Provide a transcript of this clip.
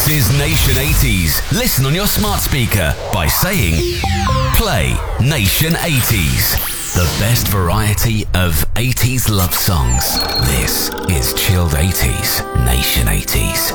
This is Nation 80s. Listen on your smart speaker by saying, play Nation 80s. The best variety of 80s love songs. This is Chilled 80s, Nation 80s.